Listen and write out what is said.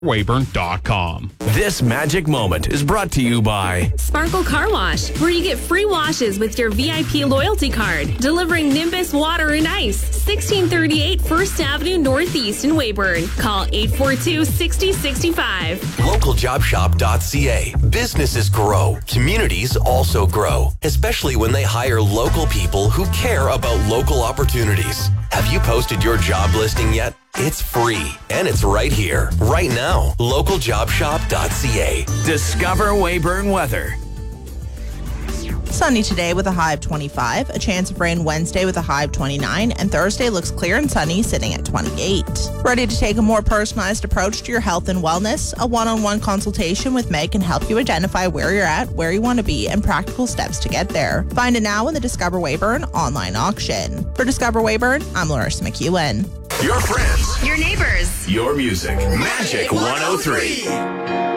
Weyburn.com. This magic moment is brought to you by Sparkle Car Wash, where you get free washes with your VIP loyalty card. Delivering Nimbus Water and Ice, 1638 First Avenue Northeast in Weyburn. Call 842-6065. LocalJobShop.ca. Businesses grow. Communities also grow, especially when they hire local people who care about local opportunities. Have you posted your job listing yet? It's free, and it's right here, right now. LocalJobShop.ca. Discover Weyburn Weather. Sunny today with a high of 25, a chance of rain Wednesday with a high of 29, and Thursday looks clear and sunny sitting at 28. Ready to take a more personalized approach to your health and wellness? A one-on-one consultation with Meg can help you identify where you're at, where you want to be, and practical steps to get there. Find it now in the Discover Weyburn online auction. For Discover Weyburn, I'm Larissa McEwen. Your friends. Your neighbors. Your music. Magic 103.